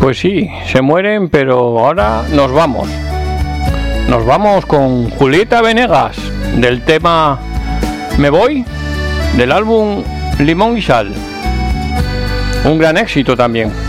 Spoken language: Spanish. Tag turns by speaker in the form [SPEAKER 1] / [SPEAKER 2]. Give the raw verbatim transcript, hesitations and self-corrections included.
[SPEAKER 1] Pues sí, se mueren, pero ahora nos vamos. Nos vamos con Julieta Venegas, del tema Me Voy, del álbum Limón y Sal. Un gran éxito también.